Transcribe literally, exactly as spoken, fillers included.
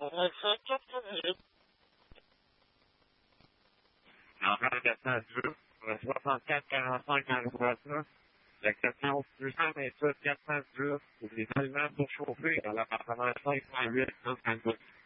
On a fait quatre minutes. L'envers quatre cent dix, le soixante-quatre quarante-cinq en voiture, le quatre cent onze deux cent vingt-huit quatre cent dix, les aliments pour chauffer dans l'appartement cinq cent huit,